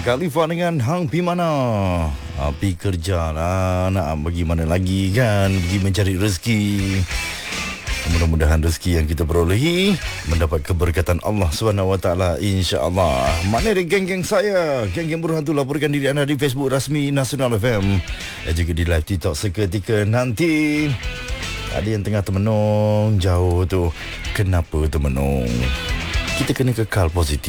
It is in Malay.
Khalifa dengan Hang Pimana. Pergi kerja lah, nak pergi mana lagi kan, pergi mencari rezeki. Mudah-mudahan rezeki yang kita perolehi mendapat keberkatan Allah SWT, insya-Allah. Mana ada geng-geng saya, geng-geng Burhan tu, laporkan diri anda di Facebook rasmi Nasional FM dan juga di live TikTok seketika nanti. Ada yang tengah termenung jauh tu. Kenapa termenung? Kita kena kekal positif.